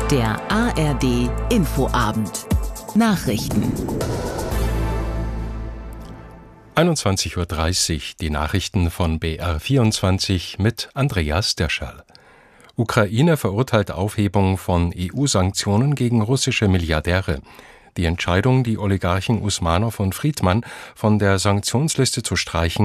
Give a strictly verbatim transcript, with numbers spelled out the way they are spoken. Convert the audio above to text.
Der A R D Infoabend. Nachrichten. einundzwanzig Uhr dreißig, die Nachrichten von B R vierundzwanzig mit Andreas Descherl. Ukraine verurteilt Aufhebung von E U-Sanktionen gegen russische Milliardäre. Die Entscheidung, die Oligarchen Usmanow und Friedmann von der Sanktionsliste zu streichen,